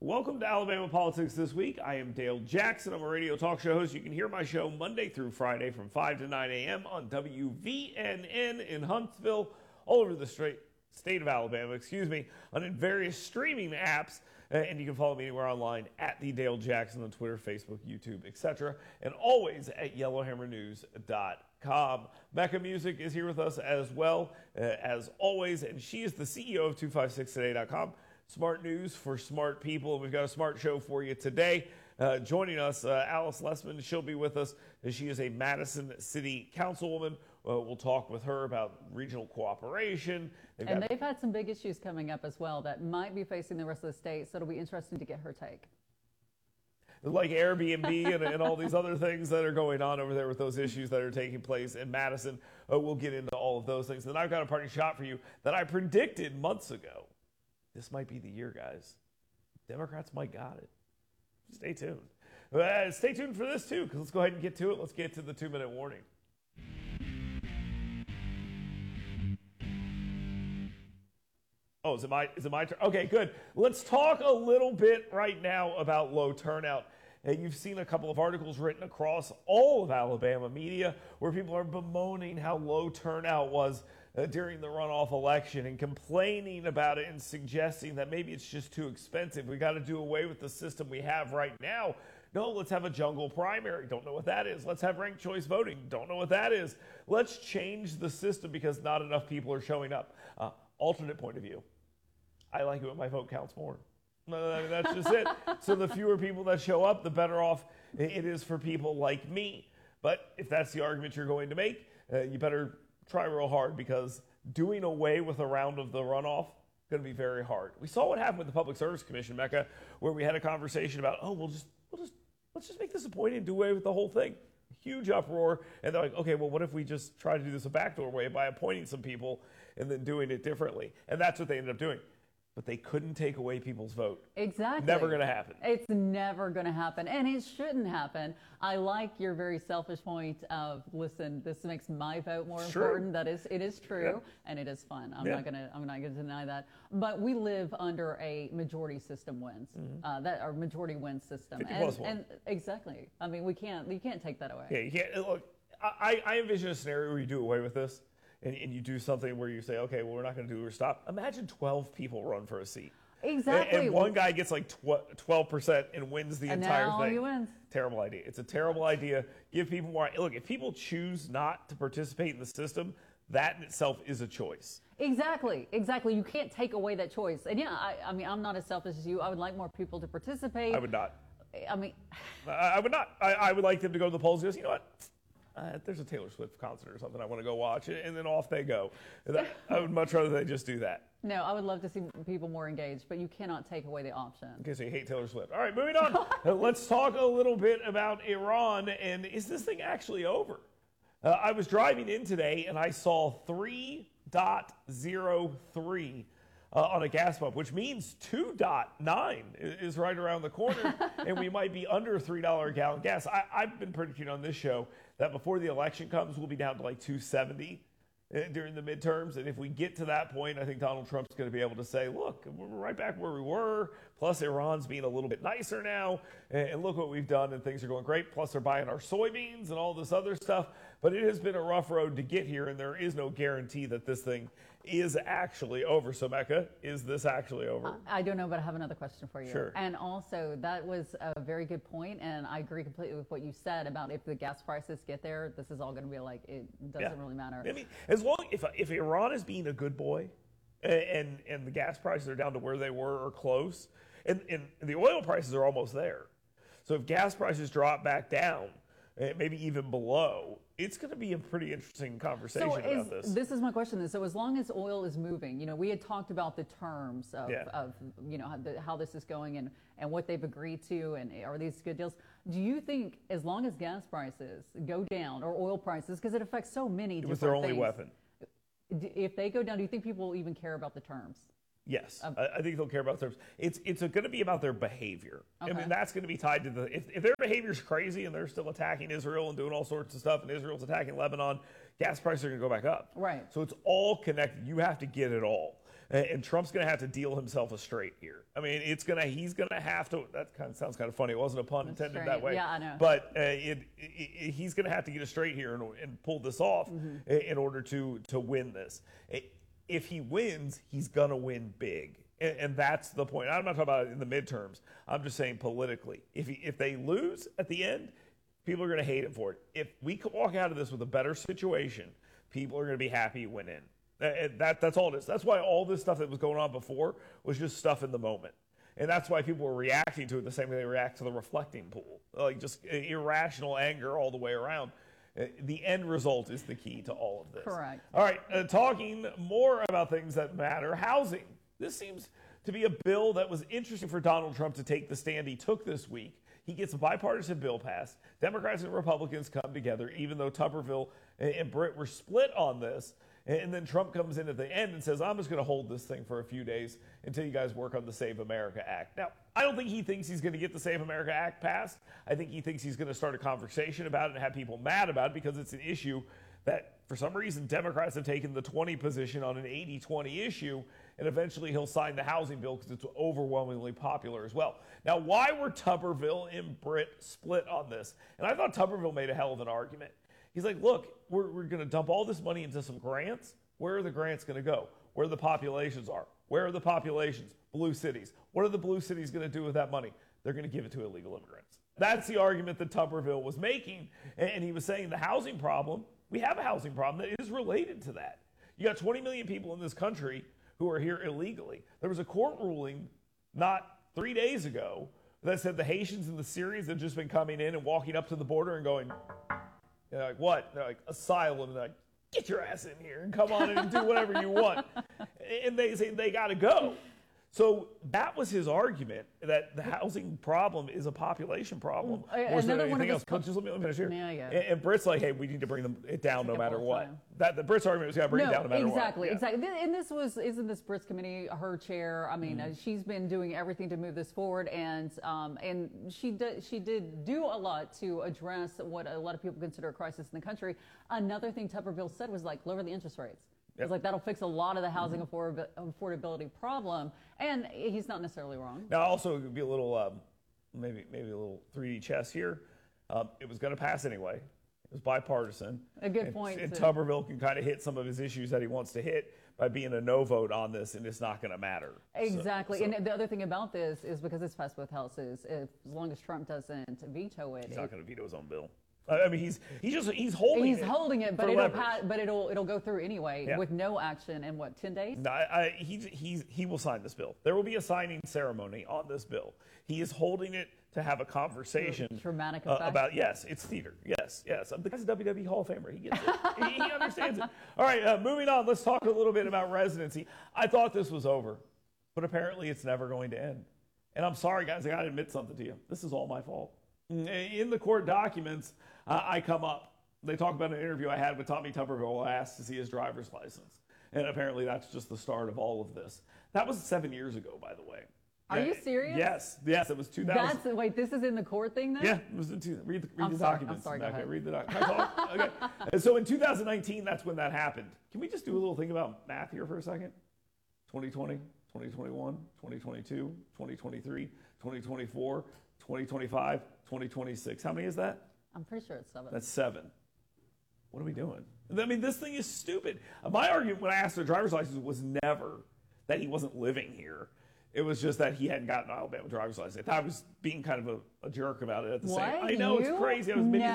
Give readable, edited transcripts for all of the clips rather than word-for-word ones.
Welcome to Alabama Politics This Week. I am Dale Jackson. I'm a radio talk show host. You can hear my show Monday through Friday from 5 to 9 a.m. on WVNN in Huntsville, all over the state of Alabama, on various streaming apps. And you can follow me anywhere online at the Dale Jackson on Twitter, Facebook, YouTube, etc. And always at yellowhammernews.com. Mecca Music is here with us as well, as always, and she is the CEO of 256today.com. Smart news for smart people. We've got a smart show for you today. Joining us, Alice Lessman. She'll be with us. She is a Madison City Councilwoman. We'll talk with her about regional cooperation. They've had some big issues coming up as well that might be facing the rest of the state, so it'll be interesting to get her take. Like Airbnb and all these other things that are going on over there with those issues that are taking place in Madison. We'll get into all of those things. And I've got a party shot for you that I predicted months ago. This might be the year, guys. Democrats might got it. Stay tuned. Stay tuned for this, too, because let's go ahead and get to it. Let's get to the 2-minute warning. Oh, is it my turn? Okay, good. Let's talk a little bit right now about low turnout. You've seen a couple of articles written across all of Alabama media where people are bemoaning how low turnout was during the runoff election and complaining about it and suggesting that maybe it's just too expensive. We got to do away with the system we have right now. No, let's have a jungle primary. Don't know what that is. Let's have ranked choice voting. Don't know what that is. Let's change the system because not enough people are showing up. Alternate point of view. I like it when my vote counts more. That's just it. So the fewer people that show up, the better off it is for people like me. But if that's the argument you're going to make, you better try real hard because doing away with a round of the runoff is going to be very hard. We saw what happened with the Public Service Commission, Mecca, where we had a conversation about, let's just make this a point and do away with the whole thing. Huge uproar, and they're like, okay, well, what if we just try to do this a backdoor way by appointing some people and then doing it differently? And that's what they ended up doing. But they couldn't take away people's vote. Exactly. Never going to happen. It's never going to happen, and it shouldn't happen. I like your very selfish point of, listen, this makes my vote more important. It is true, and it is fun. I'm not gonna deny that. But we live under a majority system wins, our majority wins system, 50+1. And exactly. I mean, you can't take that away. Yeah, you can't. Look, I envision a scenario where you do away with this. And you do something where you say, okay, well, we're not going to do it or stop. Imagine 12 people run for a seat. Exactly. And one guy gets like 12% and wins the entire thing. He wins. Terrible idea. It's a terrible idea. Give people more. Look, if people choose not to participate in the system, that in itself is a choice. Exactly. You can't take away that choice. And yeah, I mean, I'm not as selfish as you. I would like more people to participate. I would not. I mean, I would not. I would like them to go to the polls and go, you know what? There's a Taylor Swift concert or something I want to go watch, and then off they go. I would much rather they just do that. No, I would love to see people more engaged, but you cannot take away the option. Okay, so you hate Taylor Swift. All right, moving on. Let's talk a little bit about Iran, and is this thing actually over? I was driving in today, and I saw 3.03 on a gas pump, which means 2.9 is right around the corner, and we might be under $3 a gallon gas. I've been predicting on this show that before the election comes, we'll be down to like 270 during the midterms. And if we get to that point, I think Donald Trump's going to be able to say, look, we're right back where we were. Plus, Iran's being a little bit nicer now. And look what we've done, and things are going great. Plus, they're buying our soybeans and all this other stuff. But it has been a rough road to get here, and there is no guarantee that this thing is actually over. So, Mecca, is this actually over? I don't know, but I have another question for you. Sure. And also, that was a very good point, and I agree completely with what you said about if the gas prices get there, this is all going to be like, it doesn't really matter. I mean, as long if Iran is being a good boy, and the gas prices are down to where they were or close, and the oil prices are almost there. So if gas prices drop back down, maybe even below, it's going to be a pretty interesting conversation about this. This is my question. So as long as oil is moving, we had talked about the terms of how this is going and what they've agreed to, and are these good deals? Do you think as long as gas prices go down, or oil prices, because it affects so many different things. It was their only weapon. If they go down, do you think people will even care about the terms? Yes, I think they'll care about terms. It's going to be about their behavior. Okay. I mean, that's going to be tied to if their behavior's crazy and they're still attacking Israel and doing all sorts of stuff, and Israel's attacking Lebanon, gas prices are going to go back up. Right. So it's all connected. You have to get it all. And Trump's going to have to deal himself a straight here. I mean, he's going to have to, that kind of sounds kind of funny. It wasn't a pun intended that way. Yeah, I know. But he's going to have to get a straight here and pull this off in order to win this. If he wins, he's going to win big. And that's the point. I'm not talking about it in the midterms. I'm just saying politically. If they lose at the end, people are going to hate him for it. If we can walk out of this with a better situation, people are going to be happy he went in. That's all it is. That's why all this stuff that was going on before was just stuff in the moment. And that's why people were reacting to it the same way they react to the reflecting pool. Like just irrational anger all the way around. The end result is the key to all of this. Correct. All right, talking more about things that matter, housing. This seems to be a bill that was interesting for Donald Trump to take the stand he took this week. He gets a bipartisan bill passed. Democrats and Republicans come together, even though Tuberville and Britt were split on this. And then Trump comes in at the end and says, I'm just going to hold this thing for a few days until you guys work on the Save America Act. Now, I don't think he thinks he's going to get the Save America Act passed. I think he thinks he's going to start a conversation about it and have people mad about it because it's an issue that, for some reason, Democrats have taken the 20 position on an 80-20 issue, and eventually he'll sign the housing bill because it's overwhelmingly popular as well. Now, why were Tuberville and Britt split on this? And I thought Tuberville made a hell of an argument. He's like, look, we're going to dump all this money into some grants. Where are the grants going to go? Where the populations are. Where are the populations? Blue cities. What are the blue cities going to do with that money? They're going to give it to illegal immigrants. That's the argument that Tuberville was making. And he was saying the housing problem, we have a housing problem that is related to that. You got 20 million people in this country who are here illegally. There was a court ruling not 3 days ago that said the Haitians and the Syrians have just been coming in and walking up to the border and going, they're like, what? They're like, asylum. They're like, get your ass in here and come on in and do whatever you want. And they say they got to go. So that was his argument, that the housing problem is a population problem. Or is there anything else? Just let me finish here. And Britt's like, hey, we need to bring it down no matter what. The Britt's argument was got to bring it down no matter what. Exactly. And isn't this Britt's committee her chair? I mean, she's been doing everything to move this forward, and she did do a lot to address what a lot of people consider a crisis in the country. Another thing Tuberville said was like, lower the interest rates. It's like that'll fix a lot of the housing affordability problem, and he's not necessarily wrong. Now, also, it could be a little, maybe a little 3D chess here. It was going to pass anyway. It was bipartisan. A good point. And Tuberville can kind of hit some of his issues that he wants to hit by being a no vote on this, and it's not going to matter. Exactly. And the other thing about this is because it's passed both houses, as long as Trump doesn't veto it, he's not going to veto his own bill. I mean, he's holding it. He's holding it, but it'll go through anyway with no action in what, 10 days? No, he will sign this bill. There will be a signing ceremony on this bill. He is holding it to have a conversation. Dramatic effect. About it's theater. Yes. The guy's a WWE Hall of Famer. He gets it. he understands it. All right, moving on. Let's talk a little bit about residency. I thought this was over, but apparently it's never going to end. And I'm sorry, guys. I got to admit something to you. This is all my fault. In the court documents, I come up. They talk about an interview I had with Tommy Tuberville. I asked to see his driver's license. And apparently that's just the start of all of this. That was 7 years ago, by the way. Are you serious? Yes, it was 2000. Wait, this is in the court thing then? Yeah, it was read the documents. I'm sorry, go ahead. Read the documents. Okay. And so in 2019, that's when that happened. Can we just do a little thing about math here for a second? 2020, 2021, 2022, 2023, 2024, 2025, 2026. How many is that? I'm pretty sure it's 7. That's 7. What are we doing? I mean, this thing is stupid. My argument when I asked for a driver's license was never that he wasn't living here. It was just that he hadn't gotten an Alabama driver's license. I thought I was being kind of a jerk about it at the same time. I know, it's crazy.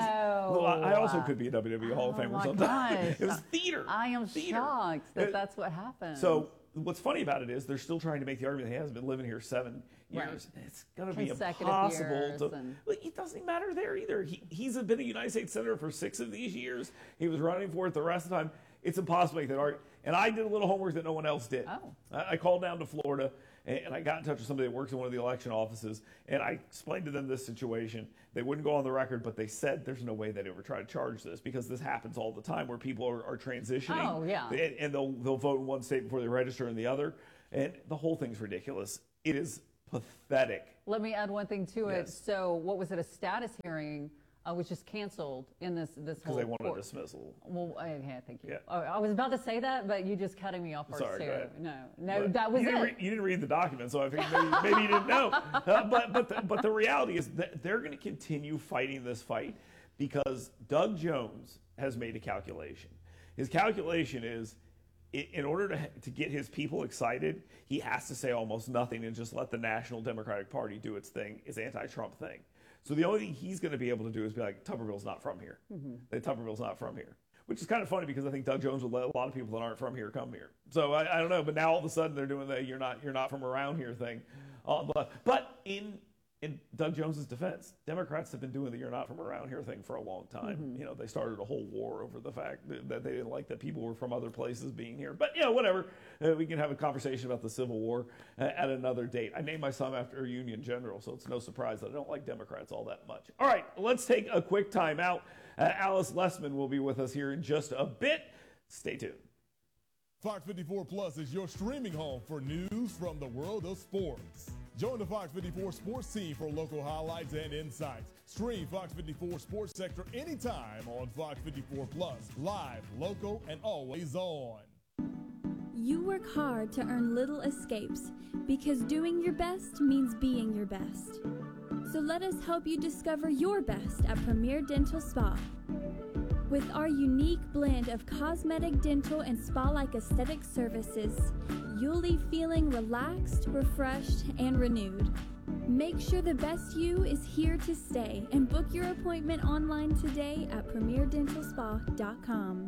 I also could be a WWE Hall of Famer sometimes. It was theater. I am shocked that that's what happened. So what's funny about it is they're still trying to make the argument that he hasn't been living here 7 years. Right. It's going to be impossible to. Well, it doesn't matter there either. He's been a United States Senator for 6 of these years. He was running for it the rest of the time. It's impossible to make that argument. And I did a little homework that no one else did. I called down to Florida, and I got in touch with somebody that works in one of the election offices, and I explained to them this situation. They wouldn't go on the record, but they said there's no way they'd ever try to charge this because this happens all the time where people are transitioning. Oh, yeah. And they'll vote in one state before they register in the other. And the whole thing's ridiculous. It is pathetic. Let me add one thing to it. So what was it, a status hearing was just canceled in this whole because they wanted a dismissal. Well, yeah, thank you. Yeah. I was about to say that, but you just cutting me off. Sorry, go ahead. No, But that was it. You didn't read the document, so I think maybe you didn't know. But the reality is that they're going to continue fighting this fight because Doug Jones has made a calculation. His calculation is, in order to get his people excited, he has to say almost nothing and just let the National Democratic Party do its thing, its anti-Trump thing. So the only thing he's going to be able to do is be like, Tuberville's not from here. Mm-hmm. Tuberville's not from here. Which is kind of funny because I think Doug Jones would let a lot of people that aren't from here come here. So I don't know, but now all of a sudden they're doing the you're not from around here thing. But in Doug Jones's defense, Democrats have been doing the you're not from around here thing for a long time. Mm-hmm. You know, they started a whole war over the fact that they didn't like that people were from other places being here. But, whatever. We can have a conversation about the Civil War at another date. I named my son after a Union general, so it's no surprise that I don't like Democrats all that much. All right, let's take a quick time out. Alice Lessman will be with us here in just a bit. Stay tuned. Fox 54 Plus is your streaming home for news from the world of sports. Join the Fox 54 sports team for local highlights and insights. Stream Fox 54 Sports Sector anytime on Fox 54 Plus. Live, local, and always on. You work hard to earn little escapes because doing your best means being your best. So let us help you discover your best at Premier Dental Spa. With our unique blend of cosmetic, dental, and spa-like aesthetic services, you'll leave feeling relaxed, refreshed, and renewed. Make sure the best you is here to stay and book your appointment online today at premierdentalspa.com.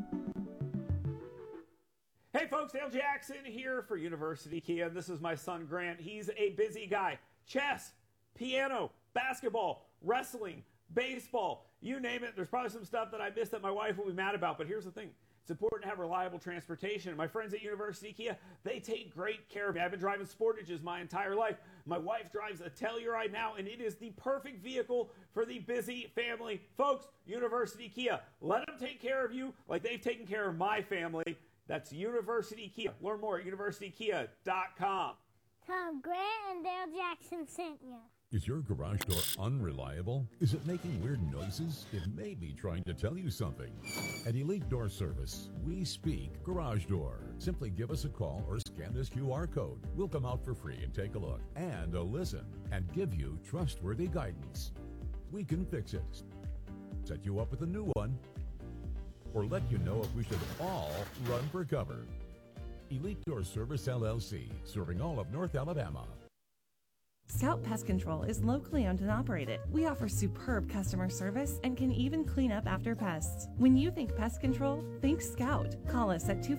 Hey folks, Dale Jackson here for University Kia. This is my son Grant. He's a busy guy. Chess, piano, basketball, wrestling, baseball, you name it. There's probably some stuff that I missed that my wife will be mad about, but here's the thing. It's important to have reliable transportation. And my friends at University Kia, they take great care of me. I've been driving Sportages my entire life. My wife drives a Telluride now, and it is the perfect vehicle for the busy family. Folks, University Kia, let them take care of you like they've taken care of my family. That's University Kia. Learn more at universitykia.com. Tom Grant and Dale Jackson sent you. Is your garage door unreliable? Is it making weird noises? It may be trying to tell you something. At Elite Door Service, we speak garage door. Simply give us a call or scan this QR code. We'll come out for free and take a look and a listen and give you trustworthy guidance. We can fix it, set you up with a new one, or let you know if we should all run for cover. Elite Door Service LLC, serving all of North Alabama. Scout Pest Control is locally owned and operated. We offer superb customer service and can even clean up after pests. When you think pest control, think Scout. Call us at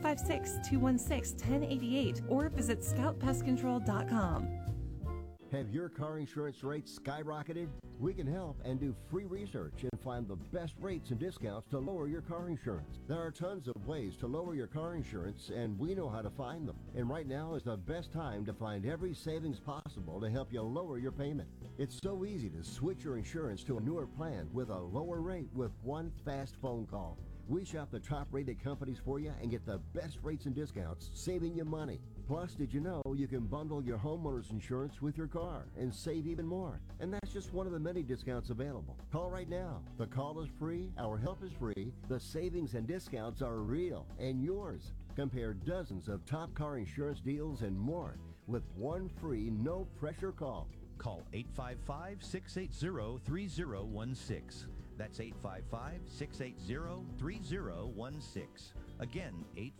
256-216-1088 or visit scoutpestcontrol.com. Have your car insurance rates skyrocketed? We can help and do free research and find the best rates and discounts to lower your car insurance. There are tons of ways to lower your car insurance, and we know how to find them. And right now is the best time to find every savings possible to help you lower your payment. It's so easy to switch your insurance to a newer plan with a lower rate with one fast phone call. We shop the top-rated companies for you and get the best rates and discounts, saving you money. Plus, did you know you can bundle your homeowner's insurance with your car and save even more? And that's just one of the many discounts available. Call right now. The call is free, our help is free, the savings and discounts are real and yours. Compare dozens of top car insurance deals and more with one free, no-pressure call. Call 855-680-3016. That's 855-680-3016. Again,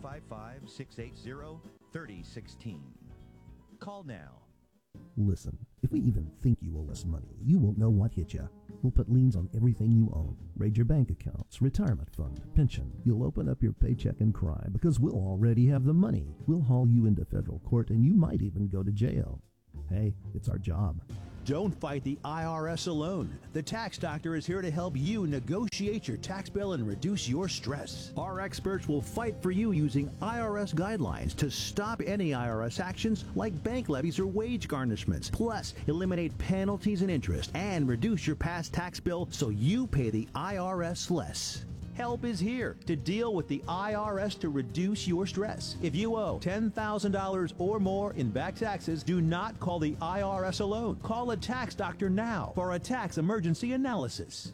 855-680-3016. Call now. Listen, if we even think you owe us money, you won't know what hit you. We'll put liens on everything you own. Raid your bank accounts, retirement fund, pension. You'll open up your paycheck and cry because we'll already have the money. We'll haul you into federal court and you might even go to jail. Hey, it's our job. Don't fight the IRS alone. The Tax Doctor is here to help you negotiate your tax bill and reduce your stress. Our experts will fight for you using IRS guidelines to stop any IRS actions like bank levies or wage garnishments. Plus, eliminate penalties and interest and reduce your past tax bill so you pay the IRS less. Help is here to deal with the IRS to reduce your stress. If you owe $10,000 or more in back taxes, do not call the IRS alone. Call a tax doctor now for a tax emergency analysis.